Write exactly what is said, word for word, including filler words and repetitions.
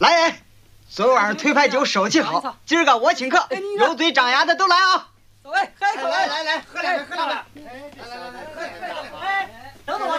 来人，昨晚上推牌酒手气好，今儿个我请客，有嘴长牙的都来啊！ 走，哎，喝一口， 来来来，喝两杯，喝两杯。来来来。